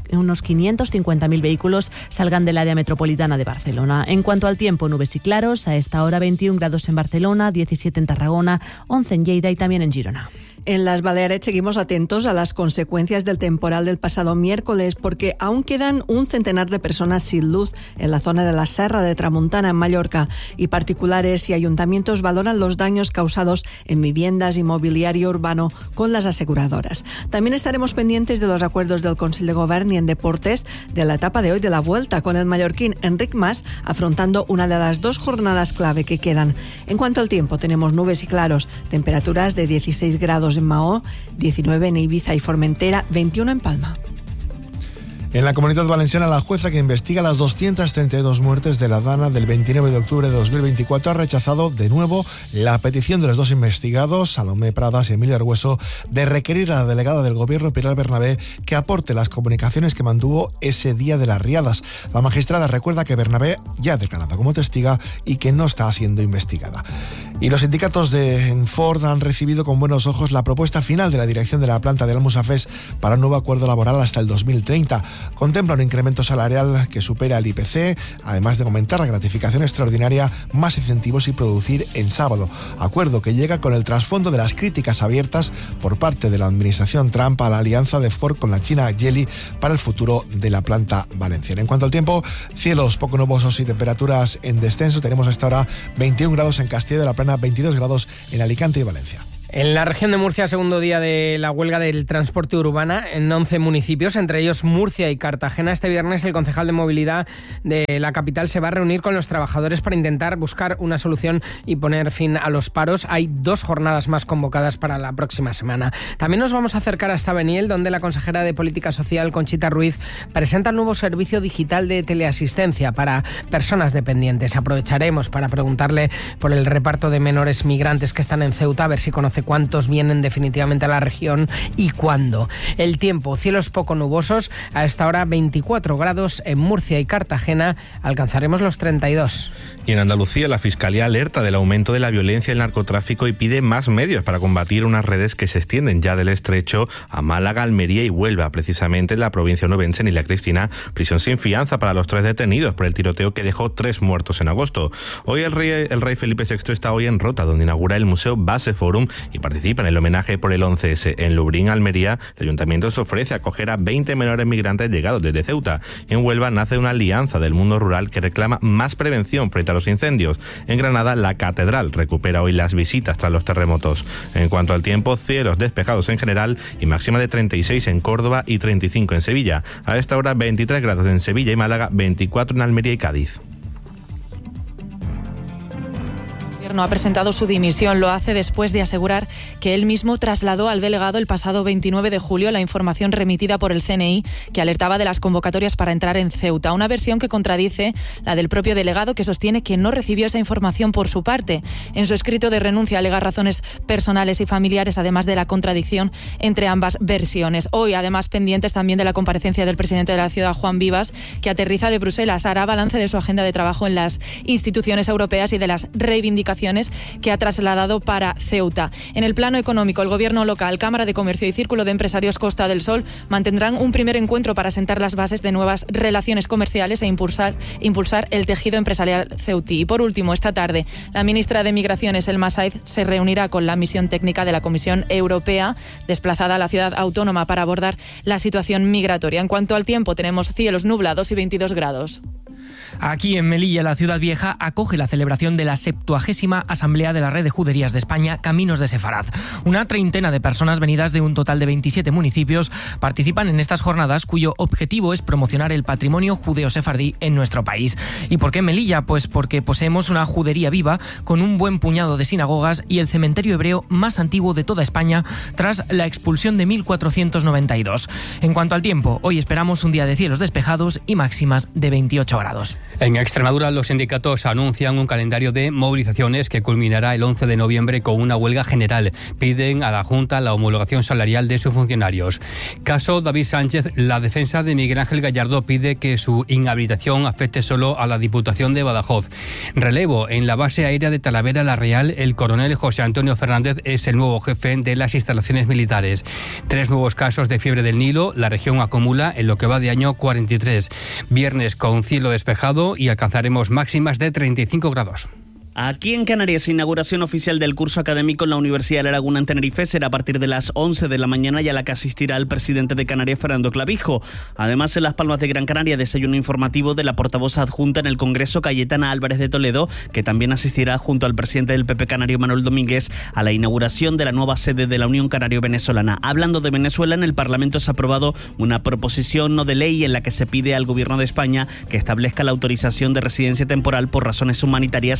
550.000 vehículos salgan del área metropolitana de Barcelona. En cuanto al tiempo, nubes y claros. A esta hora 21 grados en Barcelona, 17 en Tarragona, 11 en Lleida y también en Girona. En las Baleares seguimos atentos a las consecuencias del temporal del pasado miércoles, porque aún quedan un centenar de personas sin luz en la zona de la Serra de Tramuntana, en Mallorca, y particulares y ayuntamientos valoran los daños causados en viviendas y mobiliario urbano con las aseguradoras. También estaremos pendientes de los acuerdos del Consell de Govern y en deportes de la etapa de hoy de la Vuelta, con el mallorquín Enric Mas afrontando una de las 2 jornadas clave que quedan. En cuanto al tiempo, tenemos nubes y claros, temperaturas de 16 grados en Mahó, 19 en Ibiza y Formentera, 21 en Palma. En la Comunitat Valenciana, la jueza que investiga las 232 muertes de la Dana del 29 de octubre de 2024 ha rechazado de nuevo la petición de los dos investigados, Salomé Pradas y Emilio Argüeso, de requerir a la delegada del Gobierno, Pilar Bernabé, que aporte las comunicaciones que mantuvo ese día de las riadas. La magistrada recuerda que Bernabé ya ha declarado como testiga y que no está siendo investigada. Y los sindicatos de Ford han recibido con buenos ojos la propuesta final de la dirección de la planta de Almusafes para un nuevo acuerdo laboral hasta el 2030. Contempla un incremento salarial que supera el IPC, además de aumentar la gratificación extraordinaria, más incentivos y producir en sábado. Acuerdo que llega con el trasfondo de las críticas abiertas por parte de la administración Trump a la alianza de Ford con la China Geely para el futuro de la planta valenciana. En cuanto al tiempo, cielos poco nubosos y temperaturas en descenso. Tenemos hasta ahora 21 grados en Castilla de la Plana, 22 grados en Alicante y Valencia. En la región de Murcia, segundo día de la huelga del transporte urbana en 11 municipios, entre ellos Murcia y Cartagena. Este viernes el concejal de movilidad de la capital se va a reunir con los trabajadores para intentar buscar una solución y poner fin a los paros. Hay 2 jornadas más convocadas para la próxima semana. También nos vamos a acercar hasta Beniel, donde la consejera de Política Social, Conchita Ruiz, presenta el nuevo servicio digital de teleasistencia para personas dependientes. Aprovecharemos para preguntarle por el reparto de menores migrantes que están en Ceuta, a ver si conoce cuántos vienen definitivamente a la región y cuándo. El tiempo, cielos poco nubosos, a esta hora 24 grados en Murcia y Cartagena, alcanzaremos los 32. Y en Andalucía, la Fiscalía alerta del aumento de la violencia y el narcotráfico y pide más medios para combatir unas redes que se extienden ya del Estrecho a Málaga, Almería y Huelva. Precisamente en la provincia onubense, en Isla Cristina, prisión sin fianza para los 3 detenidos por el tiroteo que dejó 3 muertos en agosto. Hoy el rey Felipe VI está hoy en Rota, donde inaugura el Museo Base Forum y participa en el homenaje por el 11S. En Lubrín, Almería, el ayuntamiento se ofrece a acoger a 20 menores migrantes llegados desde Ceuta. En Huelva nace una alianza del mundo rural que reclama más prevención frente a los incendios. En Granada, la catedral recupera hoy las visitas tras los terremotos. En cuanto al tiempo, cielos despejados en general y máxima de 36 en Córdoba y 35 en Sevilla. A esta hora 23 grados en Sevilla y Málaga, 24 en Almería y Cádiz. Ha presentado su dimisión. Lo hace después de asegurar que él mismo trasladó al delegado el pasado 29 de julio la información remitida por el CNI que alertaba de las convocatorias para entrar en Ceuta. Una versión que contradice la del propio delegado, que sostiene que no recibió esa información por su parte. En su escrito de renuncia alega razones personales y familiares, además de la contradicción entre ambas versiones. Hoy, además, pendientes también de la comparecencia del presidente de la ciudad, Juan Vivas, que aterriza de Bruselas. Hará balance de su agenda de trabajo en las instituciones europeas y de las reivindicaciones que ha trasladado para Ceuta. En el plano económico, el Gobierno local, Cámara de Comercio y Círculo de Empresarios Costa del Sol mantendrán un primer encuentro para sentar las bases de nuevas relaciones comerciales e impulsar el tejido empresarial ceutí. Y por último, esta tarde, la ministra de Migraciones, Elma Saiz, se reunirá con la misión técnica de la Comisión Europea, desplazada a la ciudad autónoma para abordar la situación migratoria. En cuanto al tiempo, tenemos cielos nublados y 22 grados. Aquí en Melilla, la ciudad vieja acoge la celebración de la 70ª Asamblea de la Red de Juderías de España, Caminos de Sefarad. Una treintena de personas venidas de un total de 27 municipios participan en estas jornadas, cuyo objetivo es promocionar el patrimonio judeo-sefardí en nuestro país. ¿Y por qué Melilla? Pues porque poseemos una judería viva con un buen puñado de sinagogas y el cementerio hebreo más antiguo de toda España tras la expulsión de 1492. En cuanto al tiempo, hoy esperamos un día de cielos despejados y máximas de 28 grados. En Extremadura, los sindicatos anuncian un calendario de movilizaciones que culminará el 11 de noviembre con una huelga general. Piden a la Junta la homologación salarial de sus funcionarios. Caso David Sánchez, la defensa de Miguel Ángel Gallardo pide que su inhabilitación afecte solo a la Diputación de Badajoz. Relevo en la base aérea de Talavera la Real, el coronel José Antonio Fernández es el nuevo jefe de las instalaciones militares. 3 nuevos casos de fiebre del Nilo, la región acumula en lo que va de año 43. Viernes con cielo despejado y alcanzaremos máximas de 35 grados. Aquí en Canarias, inauguración oficial del curso académico en la Universidad de La Laguna en Tenerife será a partir de las 11 de la mañana y a la que asistirá el presidente de Canarias, Fernando Clavijo. Además, en Las Palmas de Gran Canaria, desayuno informativo de la portavoz adjunta en el Congreso, Cayetana Álvarez de Toledo, que también asistirá junto al presidente del PP canario, Manuel Domínguez, a la inauguración de la nueva sede de la Unión Canario-Venezolana. Hablando de Venezuela, en el Parlamento se ha aprobado una proposición no de ley en la que se pide al Gobierno de España que establezca la autorización de residencia temporal por razones humanitarias para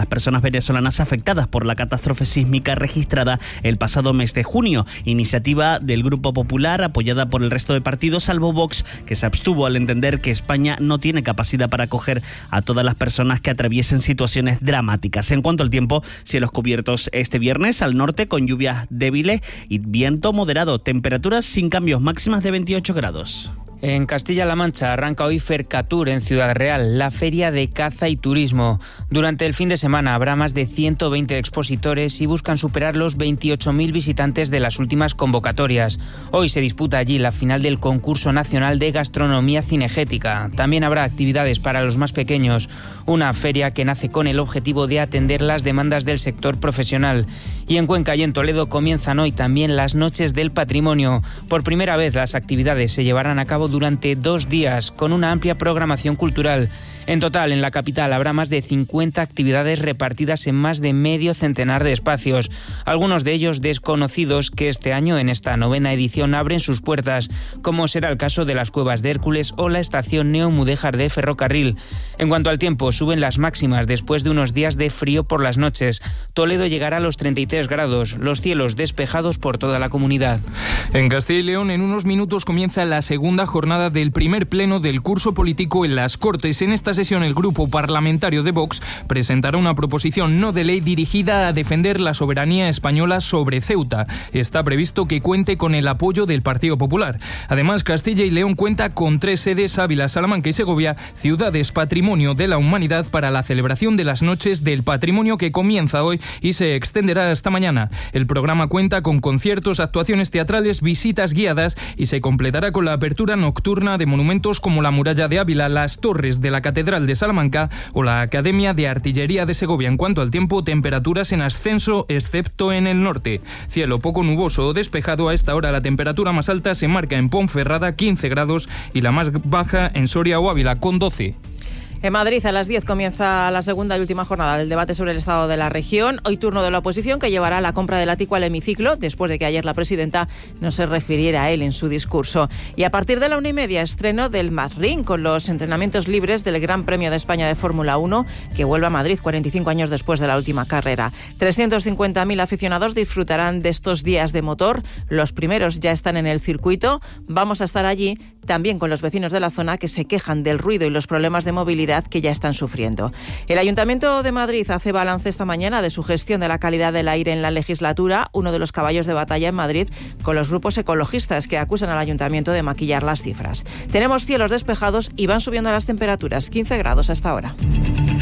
las personas venezolanas afectadas por la catástrofe sísmica registrada el pasado mes de junio. Iniciativa del Grupo Popular apoyada por el resto de partidos, salvo Vox, que se abstuvo al entender que España no tiene capacidad para acoger a todas las personas que atraviesen situaciones dramáticas. En cuanto al tiempo, cielos cubiertos este viernes al norte con lluvias débiles y viento moderado. Temperaturas sin cambios, máximas de 28 grados. En Castilla-La Mancha arranca hoy Fercatur en Ciudad Real, la feria de caza y turismo. Durante el fin de semana habrá más de 120 expositores y buscan superar los 28.000 visitantes de las últimas convocatorias. Hoy se disputa allí la final del concurso nacional de gastronomía cinegética. También habrá actividades para los más pequeños, una feria que nace con el objetivo de atender las demandas del sector profesional. Y en Cuenca y en Toledo comienzan hoy también las Noches del Patrimonio. Por primera vez las actividades se llevarán a cabo durante 2 días, con una amplia programación cultural. En total, en la capital habrá más de 50 actividades repartidas en más de medio centenar de espacios, algunos de ellos desconocidos que este año, en esta 9ª edición, abren sus puertas, como será el caso de las Cuevas de Hércules o la estación Neomudéjar de ferrocarril. En cuanto al tiempo, suben las máximas después de unos días de frío por las noches. Toledo llegará a los 33 grados, los cielos despejados por toda la comunidad. En Castilla y León, en unos minutos comienza la segunda jornada del primer pleno del curso político en las Cortes. En esta sesión, el grupo parlamentario de Vox presentará una proposición no de ley dirigida a defender la soberanía española sobre Ceuta. Está previsto que cuente con el apoyo del Partido Popular. Además, Castilla y León cuenta con 3 sedes, Ávila, Salamanca y Segovia, ciudades patrimonio de la humanidad, para la celebración de las Noches del Patrimonio, que comienza hoy y se extenderá hasta mañana. El programa cuenta con conciertos, actuaciones teatrales, visitas guiadas y se completará con la apertura nocturna de monumentos como la Muralla de Ávila, las torres de la Catedral de Salamanca o la Academia de Artillería de Segovia. En cuanto al tiempo, temperaturas en ascenso excepto en el norte. Cielo poco nuboso o despejado. A esta hora la temperatura más alta se marca en Ponferrada, 15 grados, y la más baja en Soria o Ávila, con 12. En Madrid, a las 10 comienza la segunda y última jornada del debate sobre el estado de la región. Hoy turno de la oposición, que llevará la compra del ático al hemiciclo, después de que ayer la presidenta no se refiriera a él en su discurso. Y a partir de la 1:30, estreno del Madrid, con los entrenamientos libres del Gran Premio de España de Fórmula 1, que vuelve a Madrid 45 años después de la última carrera. 350.000 aficionados disfrutarán de estos días de motor. Los primeros ya están en el circuito. Vamos a estar allí también con los vecinos de la zona, que se quejan del ruido y los problemas de movilidad que ya están sufriendo. El Ayuntamiento de Madrid hace balance esta mañana de su gestión de la calidad del aire en la legislatura, uno de los caballos de batalla en Madrid, con los grupos ecologistas que acusan al Ayuntamiento de maquillar las cifras. Tenemos cielos despejados y van subiendo las temperaturas, 15 grados hasta ahora.